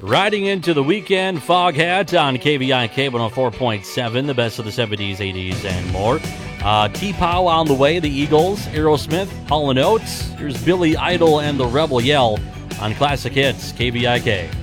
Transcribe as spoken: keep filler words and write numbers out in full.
Riding into the weekend, Foghat on K V I K one oh four point seven, the best of the seventies, eighties, and more. Uh, T-Pow on the way, the Eagles, Aerosmith, Hall and Oates. Here's Billy Idol and the Rebel Yell on Classic Hits, K V I K.